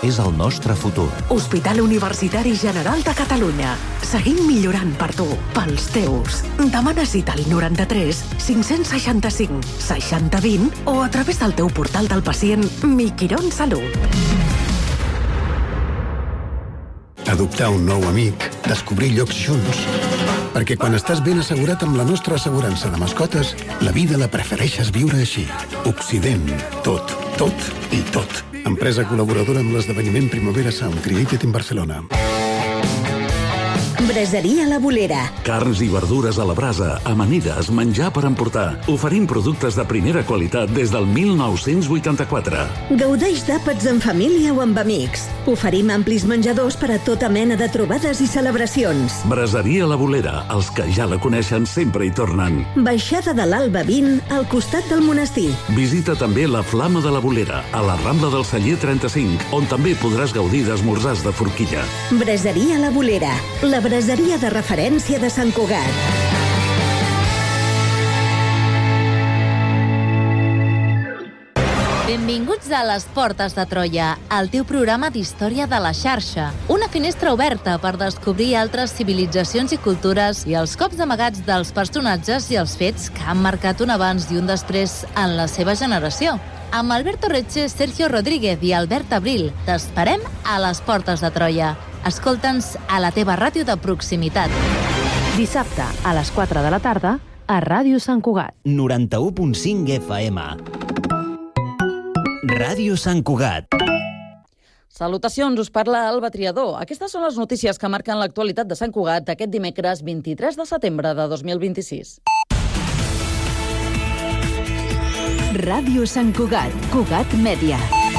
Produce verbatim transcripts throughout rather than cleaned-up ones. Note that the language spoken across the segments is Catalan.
és el nostre futur. Hospital Universitari General de Catalunya. Seguim millorant per tu, pels teus. Demana cita al noranta-tres cinc-cents seixanta-cinc seixanta vint o a través del teu portal del pacient Mi Quirón Salut. Adoptar un nou amic, descobrir llocs junts. Perquè quan estàs ben assegurat amb la nostra assegurança de mascotes, la vida la prefereixes viure així. Occident. Tot, tot i tot. Empresa col·laboradora amb l'esdeveniment Primavera Sound, created in Barcelona. Braseria La Bolera. Carns i verdures a la brasa, amanides, menjar per emportar. Oferim productes de primera qualitat des del mil nou-cents vuitanta-quatre. Gaudeix d'àpats en família o amb amics. Oferim amplis menjadors per a tota mena de trobades i celebracions. Braseria La Bolera. Els que ja la coneixen sempre hi tornen. Baixada de l'Alba vint, al costat del monestir. Visita també la Flama de la Bolera, a la Rambla del Celler trenta-cinc, on també podràs gaudir d'esmorzars de forquilla. Braseria La Bolera. La braseria de referència de Sant Cugat. Benvinguts a Les Portes de Troia, el teu programa d'història de la xarxa. Una finestra oberta per descobrir altres civilitzacions i cultures i els cops amagats dels personatges i els fets que han marcat un abans i un després en la seva generació. Amb Alberto Reche, Sergio Rodríguez i Albert Abril, t'esperem a Les Portes de Troia. Escolta'ns a la teva ràdio de proximitat. Dissabte, a les quatre de la tarda, a Ràdio Sant Cugat. noranta-u punt cinc F M. Ràdio Sant Cugat. Salutacions, us parla Alba Triador. Aquestes són les notícies que marquen l'actualitat de Sant Cugat aquest dimecres vint-i-tres de setembre de dos mil vint-i-sis. Ràdio Sant Cugat, Cugat Mèdia.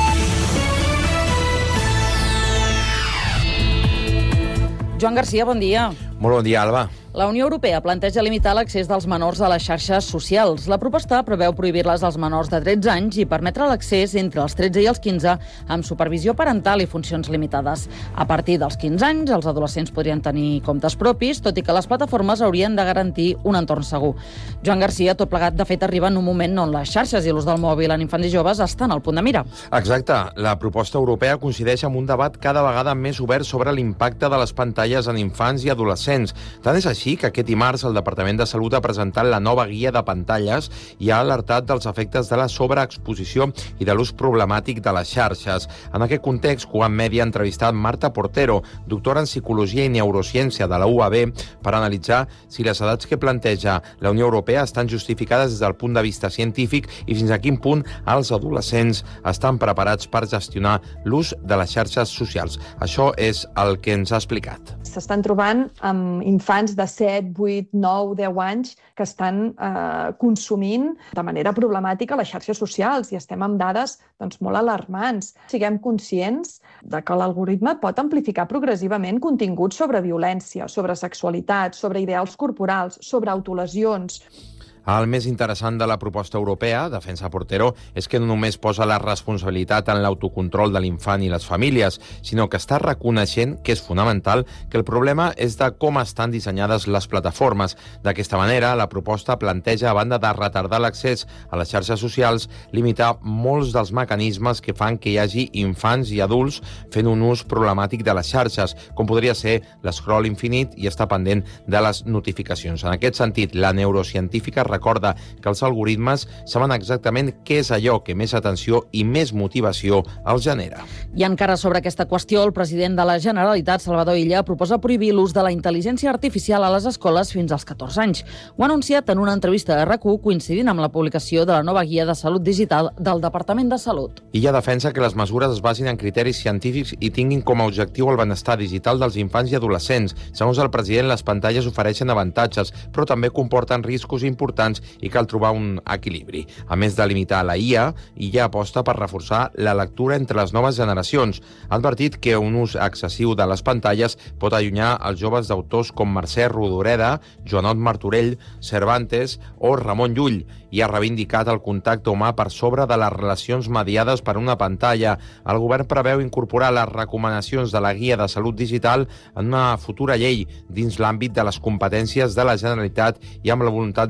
Joan Garcia, bon dia. Molt bon dia, Alba. La Unió Europea planteja limitar l'accés dels menors a les xarxes socials. La proposta preveu prohibir-les als menors de tretze anys i permetre l'accés entre els tretze i els quinze amb supervisió parental i funcions limitades. A partir dels quinze anys, els adolescents podrien tenir comptes propis, tot i que les plataformes haurien de garantir un entorn segur. Joan Garcia, tot plegat, de fet, arriba en un moment on les xarxes i l'ús del mòbil en infants i joves estan al punt de mira. Exacte. La proposta europea coincideix amb un debat cada vegada més obert sobre l'impacte de les pantalles en infants i adolescents. Tant és així que aquest dimarts el Departament de Salut ha presentat la nova guia de pantalles i ha alertat dels efectes de la sobreexposició i de l'ús problemàtic de les xarxes. En aquest context, Cugat Mèdia ha entrevistat Marta Portero, doctora en Psicologia i Neurociència de la U A B, per analitzar si les edats que planteja la Unió Europea estan justificades des del punt de vista científic i fins a quin punt els adolescents estan preparats per gestionar l'ús de les xarxes socials. Això és el que ens ha explicat. S'estan trobant amb infants de set, vuit, nou, deu anys que estan eh, consumint de manera problemàtica les xarxes socials i estem amb dades doncs, molt alarmants. Siguem conscients de que l'algoritme pot amplificar progressivament continguts sobre violència, sobre sexualitat, sobre ideals corporals, sobre autolesions. El més interessant de la proposta europea, defensa Portero, és que no només posa la responsabilitat en l'autocontrol de l'infant i les famílies, sinó que està reconeixent que és fonamental que el problema és de com estan dissenyades les plataformes. D'aquesta manera, la proposta planteja, a banda de retardar l'accés a les xarxes socials, limitar molts dels mecanismes que fan que hi hagi infants i adults fent un ús problemàtic de les xarxes, com podria ser l'escroll infinit i estar pendent de les notificacions. En aquest sentit, la neurocientífica recorda que els algoritmes saben exactament què és allò que més atenció i més motivació els genera. I encara sobre aquesta qüestió, el president de la Generalitat, Salvador Illa, proposa prohibir l'ús de la intel·ligència artificial a les escoles fins als catorze anys. Ho ha anunciat en una entrevista a R A C u coincidint amb la publicació de la nova guia de salut digital del Departament de Salut. Illa defensa que les mesures es basin en criteris científics i tinguin com a objectiu el benestar digital dels infants i adolescents. Segons el president, les pantalles ofereixen avantatges, però també comporten riscos importants i cal trobar un equilibri. A més de limitar la I A, Illa aposta per reforçar la lectura entre les noves generacions. Ha advertit que un ús excessiu de les pantalles pot allunyar els joves d'autors com Mercè Rodoreda, Joanot Martorell, Cervantes o Ramon Llull, i ha reivindicat el contacte humà per sobre de les relacions mediades per una pantalla. El govern preveu incorporar les recomanacions de la Guia de Salut Digital en una futura llei dins l'àmbit de les competències de la Generalitat i amb la voluntat d'assolir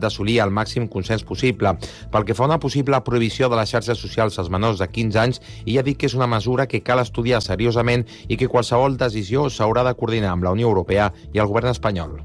el màxim consens possible. Pel que fa a una possible prohibició de les xarxes socials als menors de quinze anys, ella ha dit que és una mesura que cal estudiar seriosament i que qualsevol decisió s'haurà de coordinar amb la Unió Europea i el govern espanyol.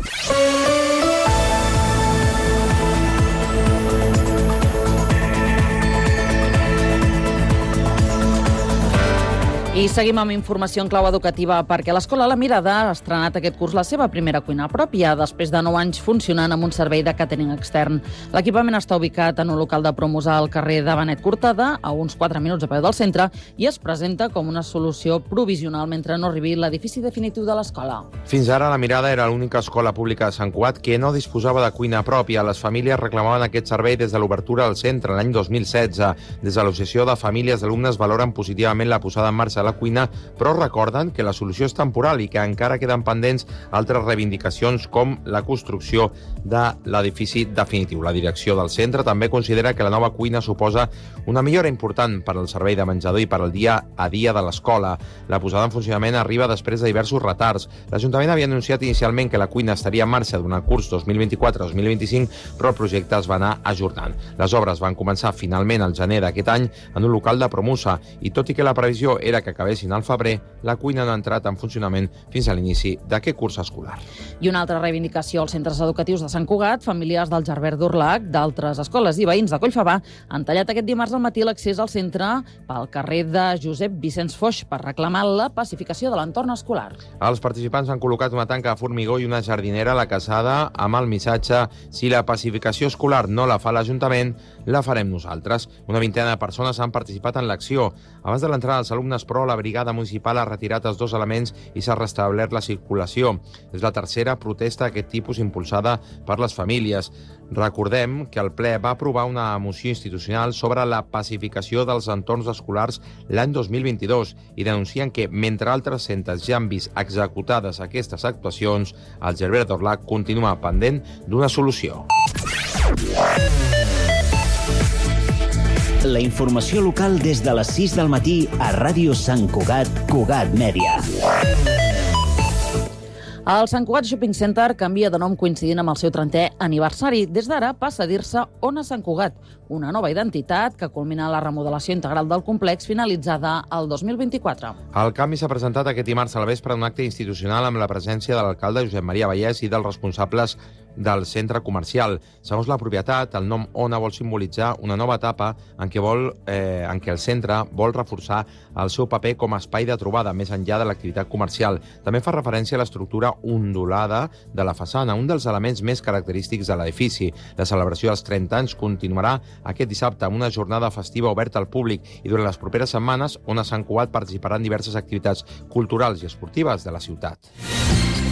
I seguim amb informació en clau educativa perquè l'Escola La Mirada ha estrenat aquest curs la seva primera cuina pròpia després de nou anys funcionant amb un servei de càtering extern. L'equipament està ubicat en un local de promos al carrer de Benet Cortada, a uns quatre minuts a peu del centre, i es presenta com una solució provisional mentre no arribi l'edifici definitiu de l'escola. Fins ara, La Mirada era l'única escola pública de Sant Cugat que no disposava de cuina pròpia. Les famílies reclamaven aquest servei des de l'obertura al centre l'any dos mil setze. Des de l'Associació de Famílies d'Alumnes valoren positivament la posada en marxa de la cuina, però recorden que la solució és temporal i que encara queden pendents altres reivindicacions com la construcció de l'edifici definitiu. La direcció del centre també considera que la nova cuina suposa una millora important per al servei de menjador i per al dia a dia de l'escola. La posada en funcionament arriba després de diversos retards. L'Ajuntament havia anunciat inicialment que la cuina estaria en marxa durant el curs dos mil vint-i-quatre dos mil vint-i-cinc, però el projecte es va anar ajornant. Les obres van començar finalment al gener d'aquest any en un local de Promusa i tot i que la previsió era que acabessin al febrer, la cuina no ha entrat en funcionament fins a l'inici d'aquest curs escolar. I una altra reivindicació als centres educatius de Sant Cugat, famílies del Gerbert d'Urlac, d'altres escoles i veïns de Collfabà han tallat aquest dimarts al matí l'accés al centre pel carrer de Josep Vicenç Foix per reclamar la pacificació de l'entorn escolar. Els participants han col·locat una tanca de formigó i una jardinera a la casada amb el missatge «Si la pacificació escolar no la fa l'Ajuntament, la farem nosaltres». Una vintena de persones han participat en l'acció. Abans de l'entrada dels alumnes, però, la brigada municipal ha retirat els dos elements i s'ha restablert la circulació. És la tercera protesta d'aquest tipus impulsada per les famílies. Recordem que el ple va aprovar una moció institucional sobre la pacificació dels entorns escolars l'any dos mil vint-i-dos i denuncien que, mentre altres centres ja han vist executades aquestes actuacions, el Gerbert d'Urlac continua pendent d'una solució. La informació local des de les sis del matí a Ràdio Sant Cugat, Cugat Mèdia. El Sant Cugat Shopping Center canvia de nom coincidint amb el seu trentè aniversari. Des d'ara passa a dir-se Ona Sant Cugat, una nova identitat que culmina la remodelació integral del complex finalitzada el dos mil vint-i-quatre. El canvi s'ha presentat aquest dimarts a la vespre en un acte institucional amb la presència de l'alcalde Josep Maria Vallès i dels responsables del centre comercial. Segons la propietat, el nom Ona vol simbolitzar una nova etapa en què, vol, eh, en què el centre vol reforçar el seu paper com a espai de trobada més enllà de l'activitat comercial. També fa referència a l'estructura ondulada de la façana, un dels elements més característics de l'edifici. La celebració dels trenta anys continuarà aquest dissabte amb una jornada festiva oberta al públic i durant les properes setmanes Ona Sant Cugat participarà en diverses activitats culturals i esportives de la ciutat.